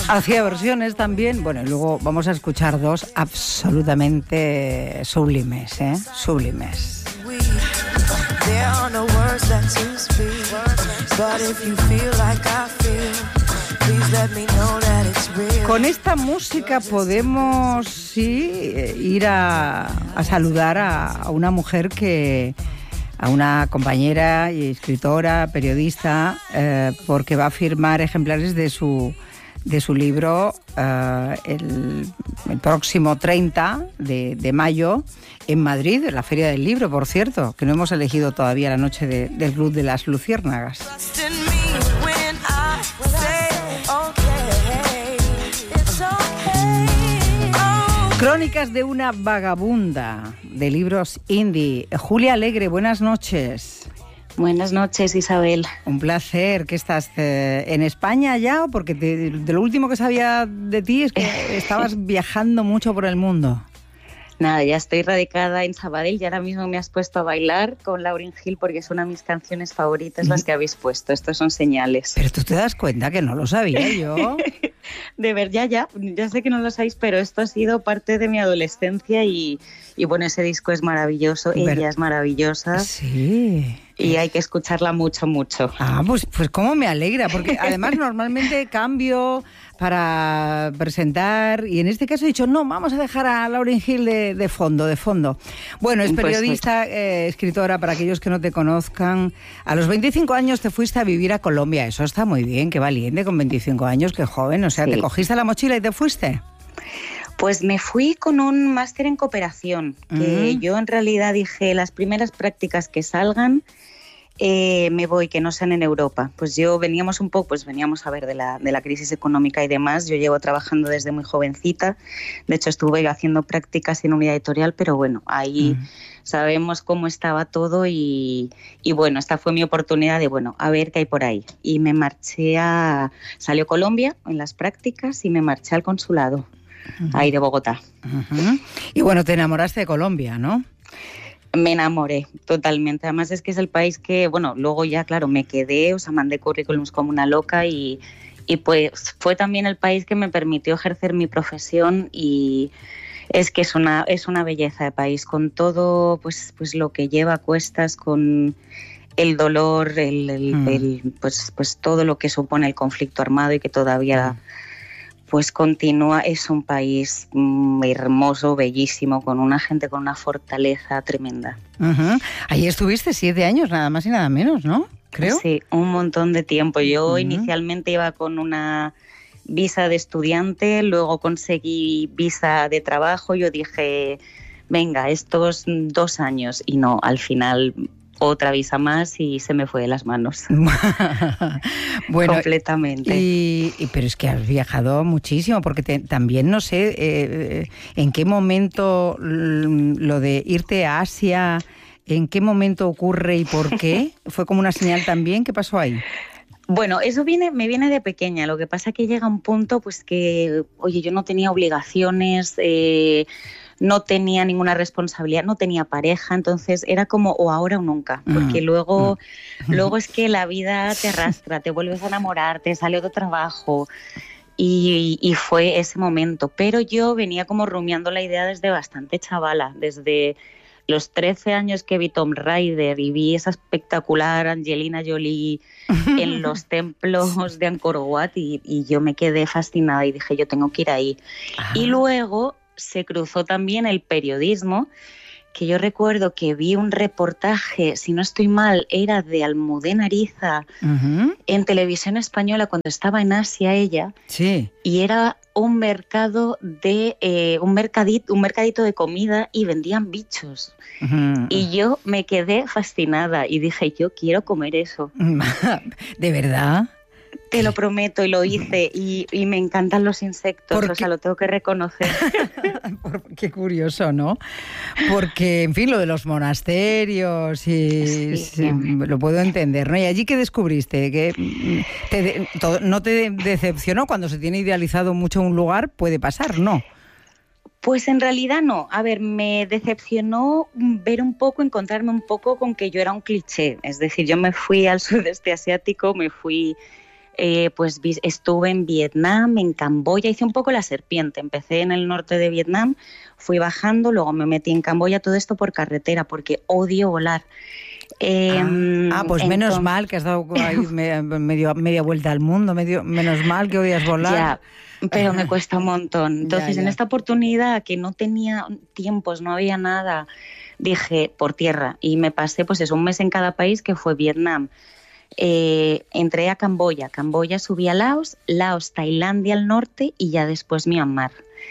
Hacía versiones también. Bueno, y luego vamos a escuchar dos absolutamente sublimes, ¿eh? Sublimes. Con esta música podemos, sí, ir a saludar a una mujer a una compañera y escritora, periodista, porque va a firmar ejemplares de su libro el próximo 30 de mayo en Madrid, en la Feria del Libro, por cierto, que no hemos elegido todavía la noche del Club de las Luciérnagas. Crónicas de una vagabunda, de libros indie. Julia Alegre, buenas noches. Buenas noches, Isabel. Un placer. ¿Qué estás en España ya? Porque de lo último que sabía de ti es que estabas viajando mucho por el mundo. Nada, ya estoy radicada en Sabadell y ahora mismo me has puesto a bailar con Lauryn Hill porque es una de mis canciones favoritas las que habéis puesto. Estos son señales. Pero tú te das cuenta que no lo sabía yo. De ver, ya sé que no lo sabéis, pero esto ha sido parte de mi adolescencia y bueno, ese disco es maravilloso, ella es maravillosa. Sí. Y hay que escucharla mucho, mucho. Ah, pues cómo me alegra, porque además normalmente cambio para presentar y en este caso he dicho, no, vamos a dejar a Lauryn Hill de fondo. Bueno, es periodista, escritora, para aquellos que no te conozcan. A los 25 años te fuiste a vivir a Colombia, eso está muy bien, qué valiente con 25 años, qué joven, o sea, sí. ¿Te cogiste la mochila y te fuiste? Pues me fui con un máster en cooperación, que yo en realidad dije, las primeras prácticas que salgan, me voy, que no sean en Europa. Pues veníamos a ver de la crisis económica y demás. Yo llevo trabajando desde muy jovencita, de hecho estuve haciendo prácticas en unidad editorial, pero bueno, ahí sabemos cómo estaba todo y bueno, esta fue mi oportunidad de, bueno, a ver qué hay por ahí. Y me marché salió Colombia en las prácticas y me marché al consulado. Ahí de Bogotá. Y bueno, te enamoraste de Colombia, ¿no? Me enamoré totalmente. Además es que es el país que, bueno, luego ya, claro, me quedé, o sea, mandé currículums como una loca y pues fue también el país que me permitió ejercer mi profesión y es que es una belleza de país, con todo, pues lo que lleva a cuestas, con el dolor, pues todo lo que supone el conflicto armado y que todavía pues continúa. Es un país hermoso, bellísimo, con una gente con una fortaleza tremenda. Ahí estuviste 7 años, nada más y nada menos, ¿no? Creo. Sí, un montón de tiempo. Yo inicialmente iba con una visa de estudiante, luego conseguí visa de trabajo. Yo dije, venga, estos 2 años, y no, al final otra visa más y se me fue de las manos. Bueno, completamente. Pero es que has viajado muchísimo, porque también no sé en qué momento lo de irte a Asia, en qué momento ocurre y por qué. ¿Fue como una señal también? ¿Qué pasó ahí? Bueno, eso me viene de pequeña. Lo que pasa es que llega un punto pues que, oye, yo no tenía obligaciones, no tenía ninguna responsabilidad, no tenía pareja, entonces era como o ahora o nunca, porque luego es que la vida te arrastra, te vuelves a enamorar, te sale otro trabajo y fue ese momento. Pero yo venía como rumiando la idea desde bastante chavala, desde los 13 años que vi Tomb Raider y vi esa espectacular Angelina Jolie en los templos de Angkor Wat y yo me quedé fascinada y dije, yo tengo que ir ahí. Y luego se cruzó también el periodismo, que yo recuerdo que vi un reportaje, si no estoy mal, era de Almudena Ariza en Televisión Española cuando estaba en Asia ella, sí. Y era un mercado un mercadito de comida y vendían bichos. Y yo me quedé fascinada y dije, yo quiero comer eso. ¿De verdad? Te lo prometo, y lo hice, y me encantan los insectos, o sea, lo tengo que reconocer. Qué curioso, ¿no? Porque, en fin, lo de los monasterios, sí. Lo puedo entender, ¿no? ¿Y allí qué descubriste? ¿Que no te decepcionó? Cuando se tiene idealizado mucho un lugar, puede pasar, ¿no? Pues en realidad no. A ver, me decepcionó encontrarme un poco con que yo era un cliché. Es decir, yo me fui al sudeste asiático, me fui pues estuve en Vietnam, en Camboya, hice un poco la serpiente. Empecé en el norte de Vietnam, fui bajando, luego me metí en Camboya, todo esto por carretera, porque odio volar. Pues menos mal que has dado ahí media vuelta al mundo, menos mal que odias volar. Ya, pero me cuesta un montón. Entonces, en esta oportunidad que no tenía tiempos, no había nada, dije por tierra y me pasé pues un mes en cada país, que fue Vietnam. Entré a Camboya, subí a Laos, Tailandia al norte y ya después Myanmar.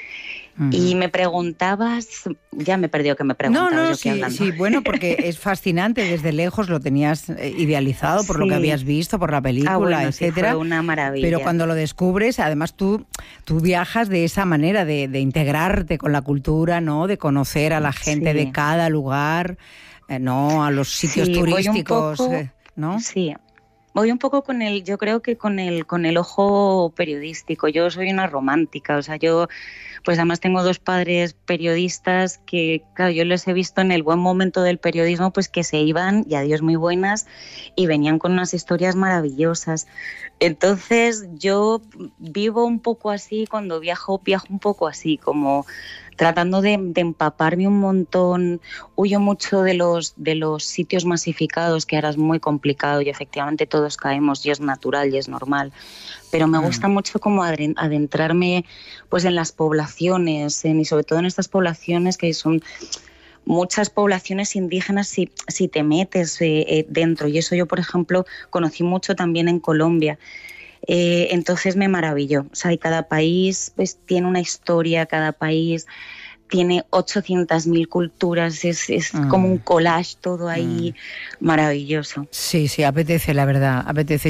Y me preguntabas, ya me he perdido que me preguntabas. Sí, bueno, porque es fascinante, desde lejos lo tenías idealizado por lo que habías visto, por la película, etcétera. Fue una maravilla. Pero cuando lo descubres, además tú viajas de esa manera de integrarte con la cultura, ¿no? De conocer a la gente de cada lugar, ¿no? A los sitios turísticos, ¿no? Sí. Voy un poco yo creo que con el ojo periodístico. Yo soy una romántica, o sea, yo pues además tengo 2 padres periodistas que, claro, yo les he visto en el buen momento del periodismo, pues que se iban, y adiós muy buenas, y venían con unas historias maravillosas. Entonces yo vivo un poco así, cuando viajo un poco así, como tratando de empaparme un montón. Huyo mucho de los sitios masificados, que ahora es muy complicado y efectivamente todos caemos y es natural y es normal. Pero me gusta mucho como adentrarme pues en las poblaciones, y sobre todo en estas poblaciones que son muchas poblaciones indígenas si te metes dentro. Y eso yo, por ejemplo, conocí mucho también en Colombia. Entonces me maravilló. O sea, y cada país pues tiene una historia, cada país tiene 800.000 culturas, es como un collage todo ahí maravilloso. Sí, apetece, la verdad, apetece.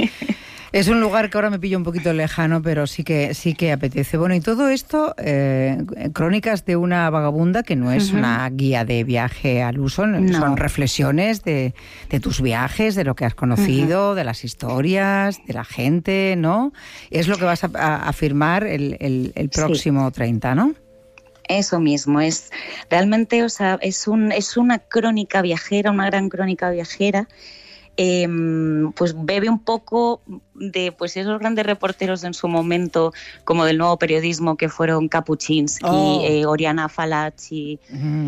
Es un lugar que ahora me pillo un poquito lejano, pero sí que apetece. Bueno, y todo esto, Crónicas de una vagabunda, que no es una guía de viaje al uso, no. Son reflexiones de tus viajes, de lo que has conocido, de las historias, de la gente, ¿no? Es lo que vas a firmar el próximo 30, ¿no? Eso mismo, es realmente, o sea, es una crónica viajera, una gran crónica viajera. Pues bebe un poco de pues esos grandes reporteros en su momento, como del nuevo periodismo, que fueron Kapuczynski, Oriana Fallaci,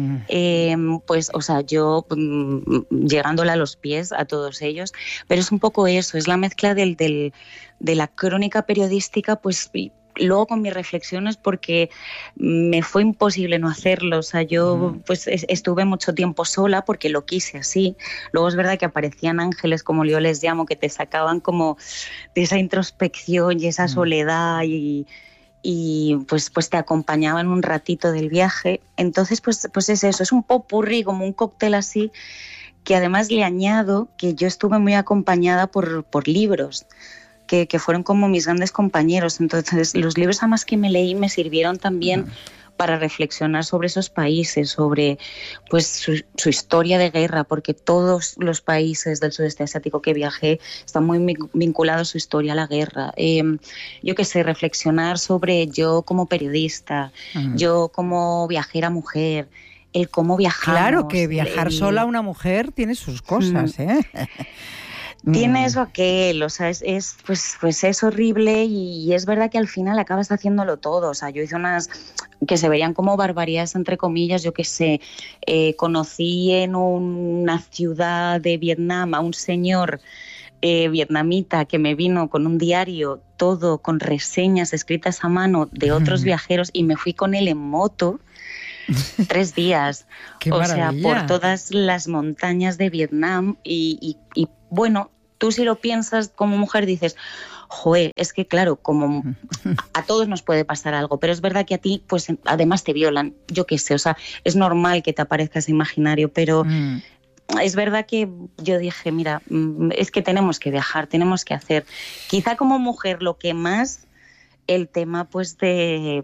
pues, o sea, yo llegándole a los pies a todos ellos, pero es un poco eso, es la mezcla de la crónica periodística, pues luego con mis reflexiones, porque me fue imposible no hacerlo. O sea, yo pues estuve mucho tiempo sola porque lo quise así. Luego es verdad que aparecían ángeles, como yo les llamo, que te sacaban como de esa introspección y esa soledad y pues te acompañaban un ratito del viaje. Entonces pues es eso, es un popurrí, como un cóctel así, que además le añado que yo estuve muy acompañada por libros que fueron como mis grandes compañeros. Entonces los libros además que me leí me sirvieron también para reflexionar sobre esos países, sobre pues su historia de guerra, porque todos los países del sudeste asiático que viajé están muy vinculados a su historia a la guerra. Yo qué sé, reflexionar sobre yo como periodista, yo como viajera mujer, el cómo viajamos. Claro que viajar sola una mujer tiene sus cosas, ¿eh? Tiene eso aquel, o sea, pues es horrible, y es verdad que al final acabas haciéndolo todo. O sea, yo hice unas que se verían como barbaridades, entre comillas, yo qué sé, conocí en una ciudad de Vietnam a un señor vietnamita que me vino con un diario, todo con reseñas escritas a mano de otros viajeros, y me fui con él en moto 3 días. ¡Qué maravilla! O sea, por todas las montañas de Vietnam y bueno, tú si lo piensas como mujer dices, joder, es que claro, como a todos nos puede pasar algo, pero es verdad que a ti pues además te violan, yo qué sé, o sea, es normal que te aparezca ese imaginario, pero es verdad que yo dije, mira, es que tenemos que viajar, tenemos que hacer, quizá como mujer lo que más, el tema pues de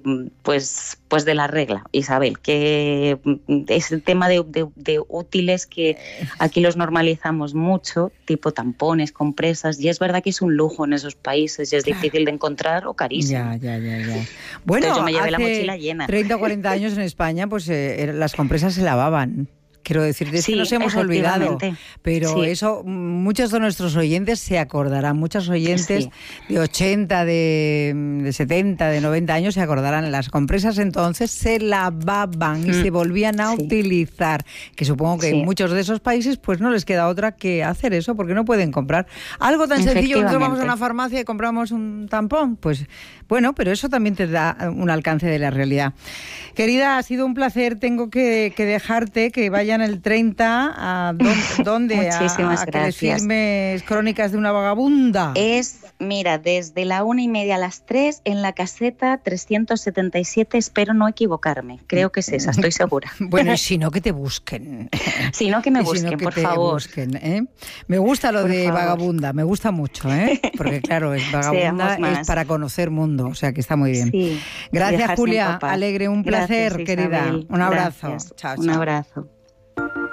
la regla, Isabel, que es el tema de útiles que aquí los normalizamos mucho, tipo tampones, compresas, y es verdad que es un lujo en esos países y es difícil de encontrar o carísimo. Ya. Bueno, entonces yo me llevé la mochila llena. 30 o 40 años en España, pues las compresas se lavaban. quiero decir, de eso nos hemos olvidado, pero eso muchos de nuestros oyentes se acordarán, muchos oyentes de 80, de 70, de 90 años se acordarán, las compresas entonces se lavaban y se volvían a utilizar, que supongo que en muchos de esos países pues no les queda otra que hacer eso, porque no pueden comprar algo tan sencillo. Nosotros vamos a una farmacia y compramos un tampón, pues bueno, pero eso también te da un alcance de la realidad. Querida, ha sido un placer, tengo que dejarte, que vayan el 30 a ¿dónde? Muchísimas a gracias. Que les firmes Crónicas de una vagabunda. Mira, desde la 1:30 a las 3 en la caseta 377, espero no equivocarme, creo que es esa, estoy segura. Bueno, y si no, que te busquen. Si no, que me busquen, por favor. Busquen, ¿eh? Me gusta lo de vagabunda, me gusta mucho, ¿eh? Porque claro, es vagabunda es para conocer mundo, o sea que está muy bien. Sí, gracias, Julia, alegre, un placer, gracias, querida. Isabel. Un abrazo. Gracias. Chao, un abrazo.